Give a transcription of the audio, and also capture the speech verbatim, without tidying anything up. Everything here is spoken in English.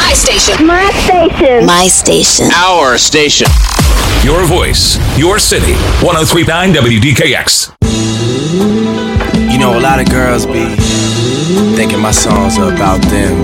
My station. My station. My station. Our station. Your voice, your city. one oh three point nine W D K X. You know, a lot of girls be thinking my songs are about them.